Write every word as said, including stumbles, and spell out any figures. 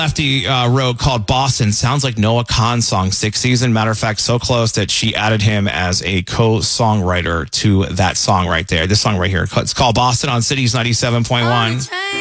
Lefty uh, wrote called Boston. Sounds like Noah Khan's song, Sixth Season. Matter of fact, so close that she added him as a co-songwriter to that song right there. This song right here. It's called Boston on Cities ninety-seven point one.